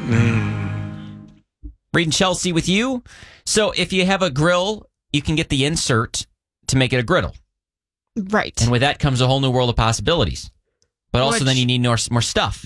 Reading Chelsea with you. So if you have a grill, you can get the insert to make it a griddle. Right. And with that comes a whole new world of possibilities. But also then you need more stuff.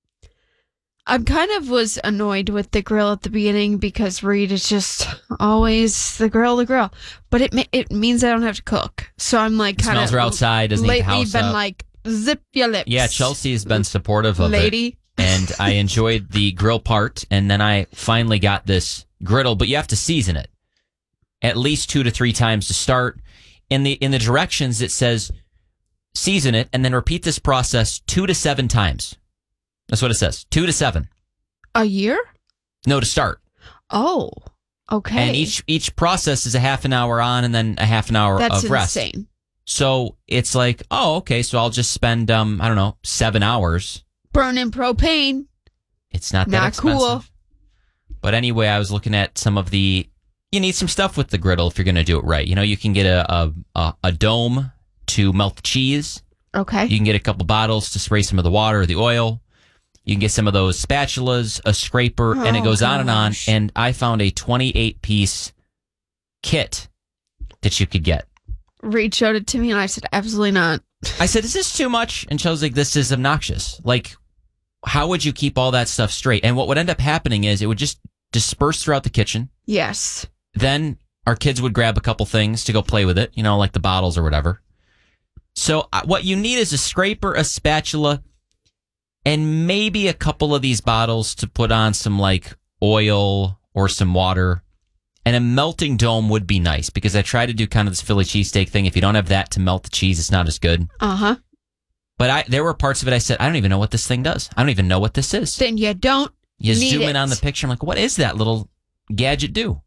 I kind of was annoyed with the grill at the beginning because Reed is just always the grill. But it means I don't have to cook. So I'm like kind of... Smells are outside, doesn't need the house been up. like, zip your lips. Yeah, Chelsea has been supportive of it. And I enjoyed the grill part. And then I finally got this griddle. But you have to season it at least 2 to 3 times to start. In the directions, it says season it and then repeat this process 2 to 7 times. That's what it says. 2 to 7. A year? No, to start. Oh, okay. And each process is a half an hour on and then a half an hour of rest. That's insane. So it's like, oh, okay, so I'll just spend, 7 hours. Burning propane. It's not that expensive. Cool. But anyway, I was looking at some of the... You need some stuff with the griddle if you're going to do it right. You can get a dome to melt the cheese. Okay. You can get a couple bottles to spray some of the water or the oil. You can get some of those spatulas, a scraper, and it goes on and on. And I found a 28-piece kit that you could get. Reed showed it to me, and I said, absolutely not. I said, is this too much? And she was like, this is obnoxious. Like, how would you keep all that stuff straight? And what would end up happening is it would just disperse throughout the kitchen. Yes. Then our kids would grab a couple things to go play with it, like the bottles or whatever. So what you need is a scraper, a spatula, and maybe a couple of these bottles to put on some like oil or some water. And a melting dome would be nice because I try to do kind of this Philly cheesesteak thing. If you don't have that to melt the cheese, it's not as good. Uh-huh. But there were parts of it I said, I don't even know what this thing does. I don't even know what this is. Then you don't You need zoom in it. on the picture. I'm like, what is that little gadget do?